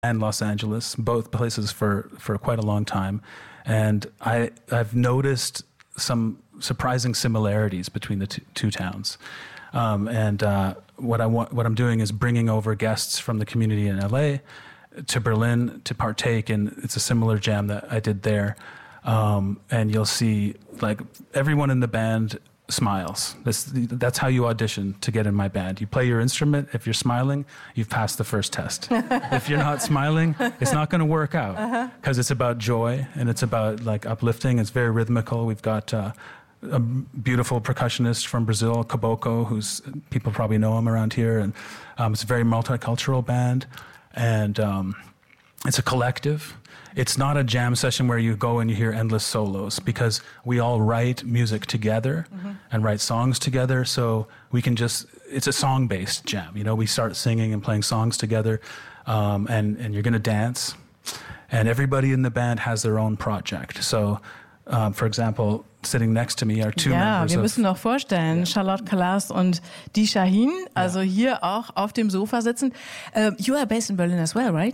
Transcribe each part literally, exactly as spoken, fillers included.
and Los Angeles, both places for, for quite a long time. And I, I've noticed some surprising similarities between the two, two towns. Um, and uh, what I want, what I'm doing is bringing over guests from the community in L A to Berlin to partake in. It's a similar jam that I did there, um, and you'll see like everyone in the band smiles. That's that's how you audition to get in my band. You play your instrument. If you're smiling, you've passed the first test. If you're not smiling, it's not going to work out because uh-huh. it's about joy and it's about like uplifting. It's very rhythmical. We've got. Uh, a beautiful percussionist from Brazil, Caboclo, who's people probably know him around here, and um, it's a very multicultural band, and um, it's a collective. It's not a jam session where you go and you hear endless solos, because we all write music together mm-hmm. and write songs together, so we can just, it's a song-based jam, you know, we start singing and playing songs together, um, and, and you're gonna dance, and everybody in the band has their own project, so Um, for example, sitting next to me are two ja, members wir of, müssen noch vorstellen, yeah. Charlotte Kalas und Dee Shaheen, also yeah. hier auch auf dem Sofa sitzen. Uh, you are based in Berlin as well, right?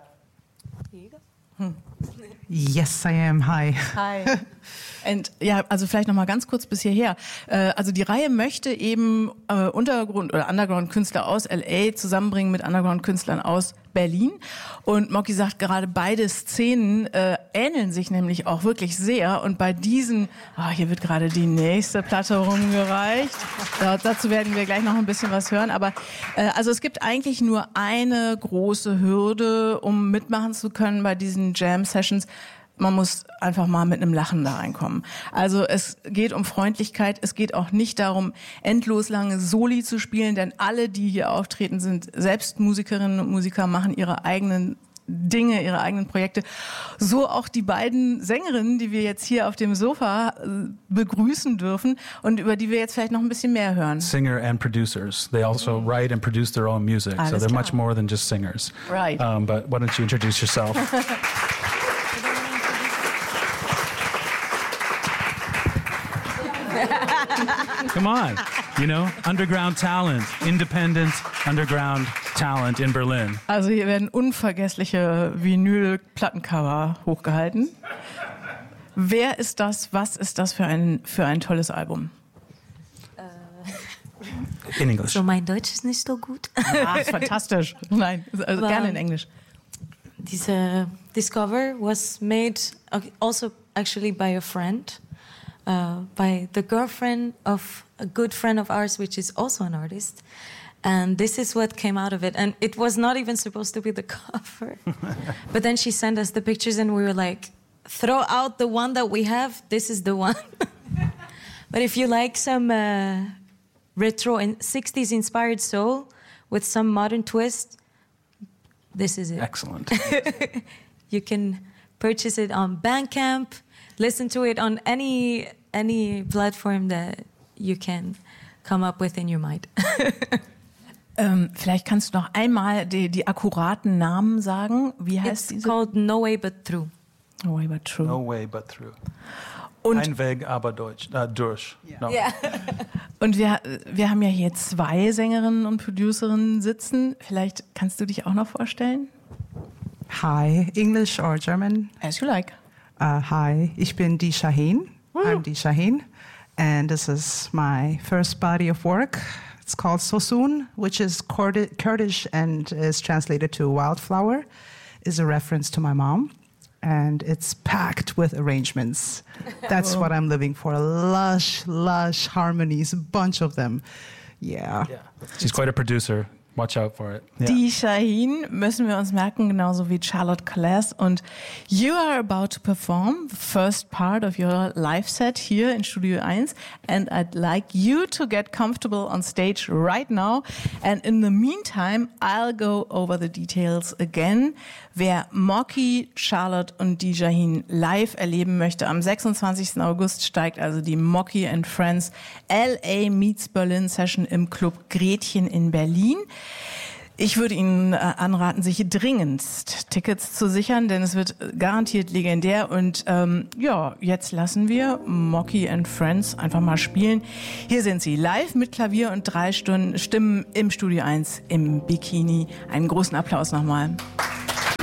Hm. Yes, I am. Hi. Hi. Und ja, also vielleicht noch mal ganz kurz bis hierher. Äh, also die Reihe möchte eben äh, Untergrund- oder Underground-Künstler aus L A zusammenbringen mit Underground-Künstlern aus Berlin. Und Mocky sagt gerade, beide Szenen äh, ähneln sich nämlich auch wirklich sehr. Und bei diesen, oh, hier wird gerade die nächste Platte rumgereicht. Da, dazu werden wir gleich noch ein bisschen was hören. Aber äh, also es gibt eigentlich nur eine große Hürde, um mitmachen zu können bei diesen Jam-Sessions. Man muss einfach mal mit einem Lachen da reinkommen. Also es geht um Freundlichkeit, es geht auch nicht darum, endlos lange Soli zu spielen, denn alle, die hier auftreten, sind selbst Musikerinnen und Musiker, machen ihre eigenen Dinge, ihre eigenen Projekte. So auch die beiden Sängerinnen, die wir jetzt hier auf dem Sofa begrüßen dürfen und über die wir jetzt vielleicht noch ein bisschen mehr hören. Singer and producers. They also mm. write and produce their own music, Alles so they're klar. much more than just singers. Right. Um, but why don't you introduce yourself? Come on, you know, underground talent, independent underground talent in Berlin. Also hier werden unvergessliche Vinyl-Plattencover hochgehalten. Wer ist das? Was ist das für ein, für ein tolles Album? In English. So, mein Deutsch ist nicht so gut. Ah, ist fantastisch. Nein, also well, gerne in Englisch. This, uh, this cover was made also actually by a friend. Uh, by the girlfriend of a good friend of ours, which is also an artist. And this is what came out of it. And it was not even supposed to be the cover. But then she sent us the pictures and we were like, throw out the one that we have. This is the one. But if you like some uh, retro and sixties inspired soul with some modern twist, this is it. Excellent. You can purchase it on Bandcamp, listen to it on any any platform that you can come up with in your mind. ähm, vielleicht kannst du noch einmal die, die akkuraten Namen sagen. Wie heißt It's diese? called No Way But Through. No Way But Through. No way but through. Und, Ein Weg, aber Deutsch. Uh, durch. Yeah. No. Yeah. Und wir, wir haben ja hier zwei Sängerinnen und Producerinnen sitzen. Vielleicht kannst du dich auch noch vorstellen? Hi, English or German? As you like. Uh, hi, ich bin Dee Shaheen. Woo. I'm Dee Shaheen, and this is my first body of work. It's called So Soon, which is Kurdish and is translated to wildflower, is a reference to my mom, and it's packed with arrangements. That's what I'm living for, lush, lush harmonies, a bunch of them. Yeah. yeah. She's quite a producer. Watch out for it. Yeah. Dee Shaheen müssen wir uns merken, genauso wie Charlotte Kalas. Und you are about to perform the first part of your live set here in Studio eins. And I'd like you to get comfortable on stage right now. And in the meantime, I'll go over the details again. Wer Mocky, Charlotte und Dee Shaheen live erleben möchte, am sechsundzwanzigsten August steigt also die Mocky and Friends L A Meets Berlin Session im Club Gretchen in Berlin. Ich würde Ihnen äh, anraten, sich dringendst Tickets zu sichern, denn es wird garantiert legendär. Und ähm, ja, jetzt lassen wir Mocky and Friends einfach mal spielen. Hier sind sie live mit Klavier und drei Stunden Stimmen im Studio eins im Bikini. Einen großen Applaus nochmal.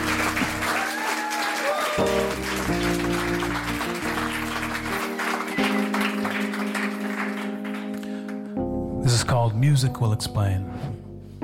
This is called Music Will Explain.